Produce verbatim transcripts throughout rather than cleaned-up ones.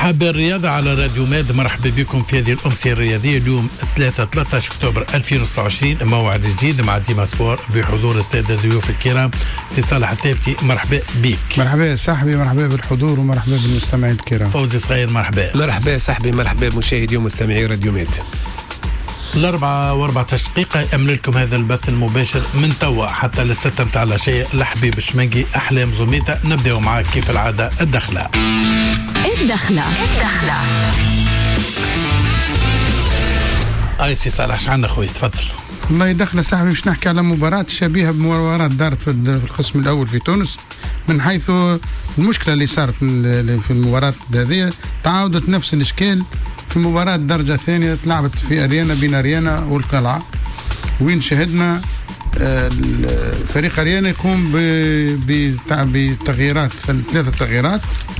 حاب الرياضة على راديو ماد. مرحبا بكم في هذه الأمسية الرياضية. اليوم ثلاثة ثلاثة عشر أكتوبر ألفين وستة وعشرين، موعد جديد مع ديما سبور بحضور السادة الضيوف الكرام. سي صالح الثابتي مرحبا بك. مرحبا يا صاحبي، مرحبا بالحضور ومرحبا بالمستمعين الكرام. فوزي صغير مرحبا. مرحبا يا صاحبي، مرحبا بمشاهدي ومستمعي راديو ماد. الأربعة وأربعة عشر دقيقة يأمل لكم هذا البث المباشر من توا حتى للستة متاع العشية. لحبيب الشمنقي أحلام زوميتا. نبدأ معاك كيف العادة الدخلة. الدخلة الدخلة أي سي صالح شعنا خوي تفضل. والله دخلة صاحبي باش نحكي على مباراة شبيهة بمباراة دارت في القسم الأول في تونس، من حيث المشكلة اللي صارت في المباراة هذه تعاودت نفس الإشكال في مباراة درجة ثانية تلعبت في أريانا بين أريانا والقلعة، وين شهدنا فريق أريانا يقوم بتغييرات ثلاثة تغييرات،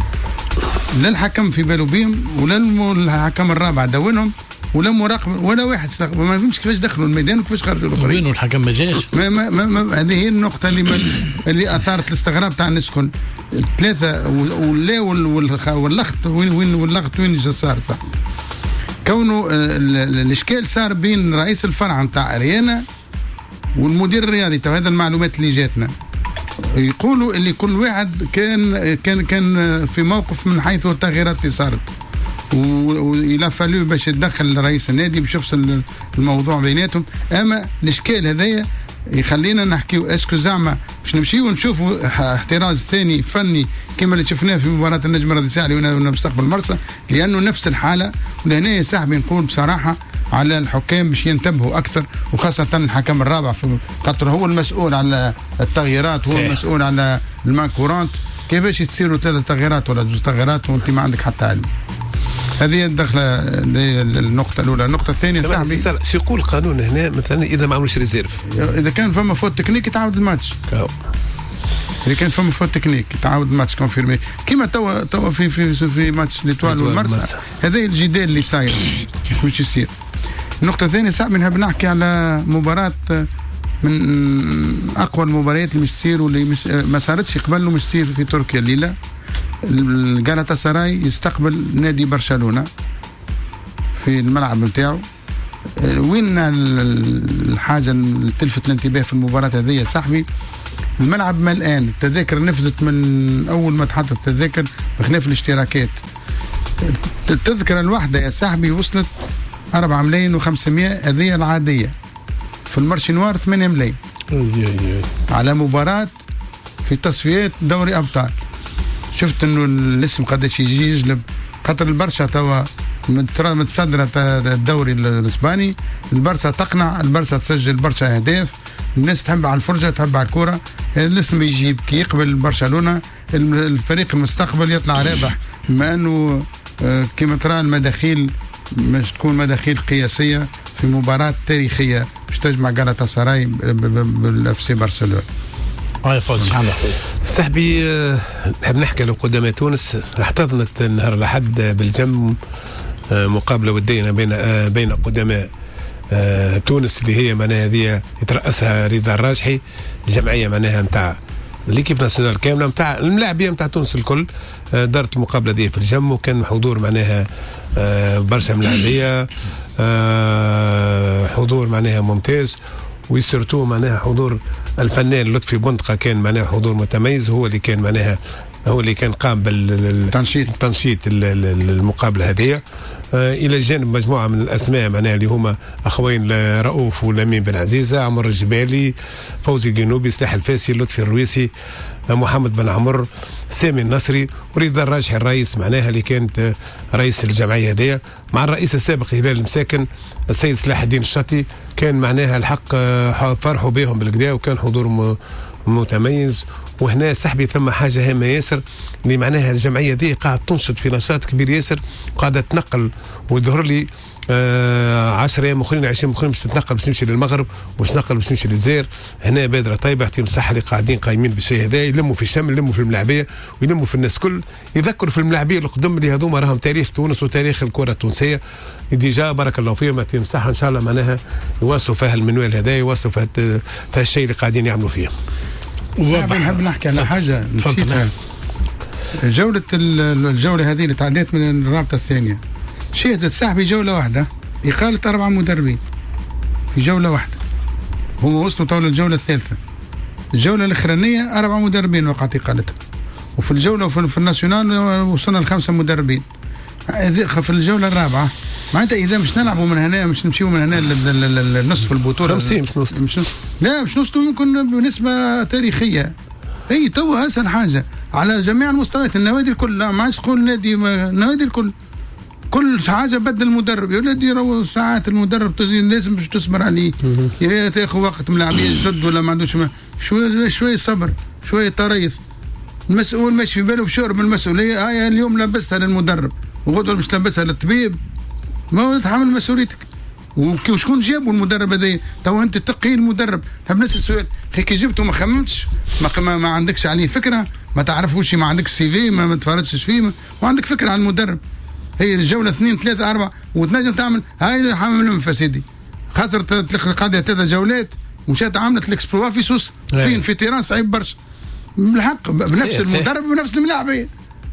لا الحكم في باله بهم ولا الحكم الرابع دونهم ولا مراقب ولا واحد استغرب. ما فهمتش كيفاش دخلوا الميدان وكيفاش خرجوا الاخرين. وين الحكم ما جاش؟ ما ما ما هذه هي النقطه اللي اللي اثارت الاستغراب تاع الناس الكل. ثلاثه ولا واللغط وين وين واللغط وين صار صح. كونه الاشكال صار بين رئيس الفرع نتاع اريانا والمدير الرياضي. هذا المعلومات اللي جاتنا يقولوا اللي كل واحد كان كان كان في موقف من حيث التغييرات اللي صارت، وإلا فالو باش يتدخل رئيس النادي باش يفصل الموضوع بيناتهم. اما الاشكال هذايا يخلينا نحكيو اسكو زعما باش نمشيو ونشوفوا احتراز ثاني فني كما اللي شفناه في مباراه النجم الرياضي الساحلي ومستقبل مرسى، لانه نفس الحاله. ولهنا يا صاحبي نقول بصراحه على الحكام باش ينتبهوا اكثر، وخاصه الحكم الرابع في قطر هو المسؤول على التغييرات، هو المسؤول على المان كورانت. كيفاش تصيروا ثلاثه تغييرات ولا جوج تغييرات وانت ما عندك حتى علم؟ هذه الدخله النقطه الاولى. النقطه الثانيه صاحبي شو يقول القانون هنا مثلا اذا ما عملوش ريزيرف، اذا كان فما فوت تكنيك تعاود الماتش. اذا كان فما فوت تكنيك تعاود الماتش كونفيرمي كيما توا توا في في في ماتش ليتوال والمرسى. هذا الجدال اللي صاير مش يصير. النقطه الثانيه صاحبي نحب نحكي على مباراه من اقوى المباريات اللي مش تصير واللي ما صارتش قبل ومش تصير في تركيا الليله. الجالاتا سراي يستقبل نادي برشلونة في الملعب نتاعو. وين الحاجة اللي تلفت الانتباه في المباراة هذه يا صاحبي؟ الملعب ملآن، التذاكر نفذت من أول ما تحطت التذاكر بخلاف الاشتراكات. التذكرة الواحدة يا صاحبي وصلت أربعة ملايين وخمسمائة، هذه العادية. في المارشي نوار ثمانية ملايين على مباراة في تصفيات دوري أبطال. شفت انه الاسم قداش يجي يجلب، خاطر البرشا توا متصدرة الدوري الاسباني. البرشا تقنع، البرشا تسجل برشا اهداف، الناس تحب على الفرجه تحب على الكره. الاسم يجيب كي يقبل برشلونه الفريق المستقبل يطلع رابح، بما انه كما ترى المداخيل مش تكون مداخيل قياسيه في مباراه تاريخيه باش تجمع جالاتا سراي بالاف سي برشلونه. هاي فوز صاحبي نحب نحكي لو قدام تونس. احتضنت نهار الأحد بالجم مقابلة ودية بين بين قدماء تونس اللي هي معناها هذه يترأسها رضا الراجحي، الجمعية معناها نتاع ليكيب ناسيونال كاملة نتاع الملاعبية نتاع تونس الكل. دارت المقابلة دي في الجم وكان حضور معناها برشا ملاعبية، حضور معناها ممتاز، ويسرتوه معناها حضور الفنان لطفي بندقة كان معناها حضور متميز. هو اللي كان معناها هو اللي كان قام بالتنشيط تنشيط المقابلة هذه، إلى جانب مجموعة من الأسماء معناها اللي هما أخوين رؤوف ولمين بن عزيزة، عمر الجبالي، فوزي الجنوبي، سلاح الفاسي، لطفي الرويسي، محمد بن عمر، سامي النصري، ورضا الراجحي الرئيس معناها اللي كانت رئيس الجمعية هذه، مع الرئيس السابق هلال المساكن السيد سلاح الدين الشطي. كان معناها الحق فرحوا بهم بالكدا وكان حضور متميز. وهنا صاحبي ثم حاجه هامه ياسر اللي معناها الجمعيه دي قاعده تنشط في نشاط كبير ياسر، وقاعده تنقل ويظهر لي آه عشرة ايام اخرين عشرين اخرين باش تتنقل باش تمشي للمغرب وباش تنقل باش تمشي للجزائر. هنا بادره طيبه يعطيهم الصحه اللي قاعدين قايمين بالشيء هذا، يلموا في الشمل، يلموا في الملاعبيه ويلموا في الناس كل، يذكروا في الملاعبيه القدم اللي هذوما راهم تاريخ تونس وتاريخ الكره التونسيه. ديجا بارك الله فيهم يعطيهم الصحه ان شاء الله معناها يواصلوا فيها المنوال هذا، يواصلوا فيها الشيء اللي قاعدين يعملوا فيه. نحب نحكي على حاجه نسيتها جولة الجولة هذه اللي تعديت من الرابطة الثانية شهدت صاحبي جولة واحدة إقالة أربعة مدربين في جولة واحدة. هم وصلوا طول الجولة الثالثة. الجولة الأخرانية أربعة مدربين وقعت إقالتهم. وفي الجولة وفي الناسيونال وصلنا لخمسة مدربين. في الجولة الرابعة معناتها إذا مش نلعبوا من هنا مش نمشيوا من هنا للنصف البطولة خمسين مش نص مش لا مش نص ممكن بنسبة تاريخية. هي تو أسهل حاجة على جميع المستويات. النوادي الكل لا ما عادش تقول نادي النوادي الكل كل حاجة بدل المدرب يا ولدي راهو ساعات المدرب لازم باش تصبر عليه يا تاخذ وقت ملاعبين جد ولا ما عندوش شوية شوية صبر شوية تريث. المسؤول ماشي في باله بشعر بالمسؤولية هاي اليوم لبستها للمدرب وغدوة مش لبسها للطبيب ما هو تحمل مسؤوليتك. وشكون جابوا المدرب هذا؟ تو انت تقي المدرب. حاب نسال سؤال خي كي جبته ما خممتش ما, ما عندكش عليه فكره ما تعرفوش ما عندكش سي في ما, ما تفرجتش فيه ما عندك فكره عن المدرب. هي الجوله اثنين ثلاثه اربعه وتنجم تعمل هاي حامل منفسدي خسرت قاعده ثلاث جولات ومشات عملت الاكسبلوا في سوس فين في تيران صعيب برشا بالحق بنفس المدرب بنفس الملاعبيه.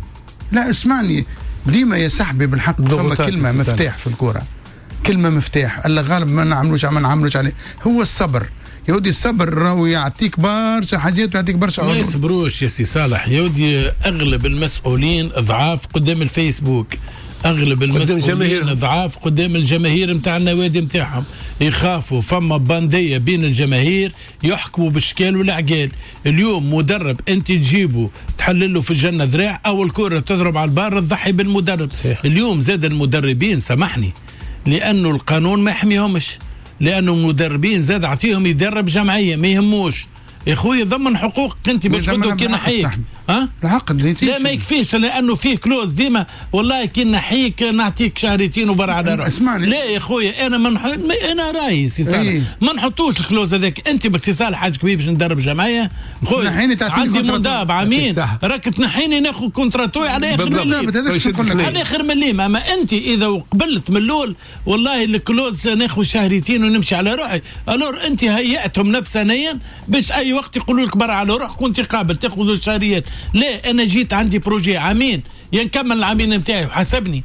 لا اسمعني ديما يا صاحبي بالحق فما كلمه مفتاح في الكره كلمة مفتاح الله غالب ما نعملوش ما نعملوش عليه هو الصبر. يودي الصبر راهو يعطيك برشا حاجات ويعطيك برشا ما يصبروش يا سي صالح. يودي اغلب المسؤولين ضعاف قدام الفيسبوك اغلب المسؤولين ضعاف قدام الجماهير نتاع النوادي نتاعهم يخافوا فما بانديه بين الجماهير يحكموا بالشكال والعقال. اليوم مدرب انت تجيبه تحلله في الجنه ذراع اول كره تضرب على البار تضحي بالمدرب صحيح. اليوم زاد المدربين سامحني لأنه القانون ما يحميهمش لأنه المدربين زاد عطيهم يدرب جمعية ما يهموش يا خويا ضمن حقوقك انت باش غدو كي نحيك ها العقد لا ما يكفيش لانه فيه كلوز ديما والله كي نحيك نعطيك شهرتين وبر على روحك. اسمعني لا يا خويا انا من ح... انا رايي سي صالح ايه؟ ما نحطوش الكلوز هذاك انت بس صالح حاج كبير باش ندرب جمعيه خويا عندي منداب عامين راك تنحيني ناخذ كونتراتوي على اخر مليم على اخر مليم. اما انت اذا قبلت من الاول والله الكلوز ناخذ شهرتين ونمشي على روحي الور انت هيئتهم نفسانيا باش اي وقت يقولوا لك برا على روحك وانت قابل تاخذ الشهريات. لا انا جيت عندي بروجي عامين ينكمل العامين نتاعي وحسبني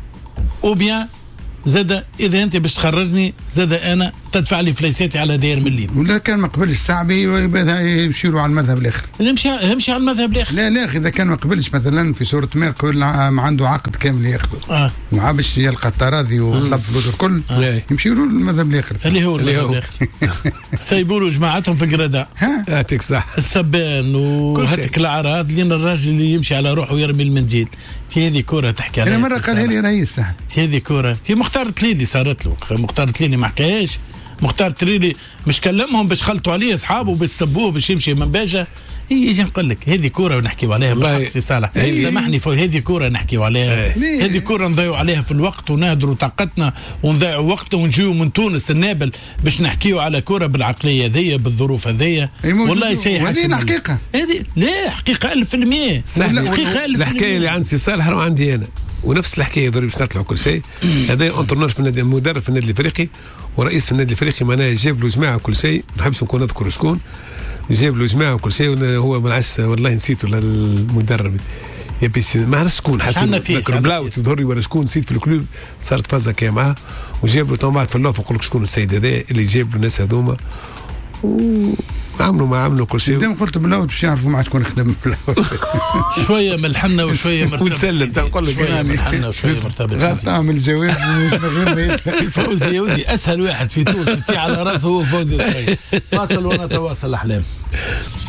وبيان زاد اذا انت باش تخرجني زاد انا تدفع لي فليساتي على داير مليم. ولا كان ما قبلش الشعبي يمشي له على المذهب الاخر نمشي يمشي على المذهب الاخر. لا لا اذا كان ما قبلش مثلا في صوره ما قبل ما عنده عقد كامل ياخذه اه وعا باش يلقى التراضي وطلب فلوس الكل آه. يمشي له المذهب الاخر اللي هو المذهب الاخر سايبوا له جماعتهم في القرادة يعطيك صح السبان وهاتك الاعراض لين الراجل اللي يمشي على روحه ويرمي المنديل. تي هذه كوره تحكي عليها انا مره قالها لي رئيس تي هذه كوره تي مختار تليلي صارت له مختار تليلي ما حكاهاش مختار تليلي مش كلمهم باش خلطوا عليه اصحابه باش سبوه باش يمشي من باجه. يجي نقول لك هذه كوره ونحكيوا عليها بالحق سي صالح سامحني هذه كوره نحكيوا عليها هذه كوره نضيعوا عليها في الوقت ونهدروا طاقتنا ونضيعوا وقت ونجيو من تونس النابل باش نحكيوا على كوره بالعقليه ذي بالظروف هذيا والله شيء هذه حقيقه هذه لا حقيقه ألف في المية حقيقه الحكايه اللي عند سي صالح وعندي انا ونفس الحكايه ضروري باش نطلعوا كل شيء. هذا انترنور في النادي مدرب في النادي الافريقي ورئيس في النادي الافريقي معناها جاب له جماعه وكل شيء ما نحبش نكون نذكر شكون جاب له جماعه وكل شيء هو ما عادش والله نسيته المدرب يا بيس ما عرفش شكون حسن ذكر بلاو تظهري ولا شكون نسيت في الكلوب صارت فازه كي معاه وجاب له طبعا في اللوف نقول لك شكون السيد هذا اللي جاب له الناس هذوما عملوا ما عملوا كل شيء. دائما قلت بلاوت باش يعرفوا ما تكون خدم بلاوت شويه من الحنه وشويه مرتبط وسلم تنقول لك شويه من الحنه وشويه مرتبط غير تعمل جواب مش من غير ما فوزي يا ودي اسهل واحد في تونس تي على راسه هو فوزي الصغير. فاصل ونتواصل الاحلام.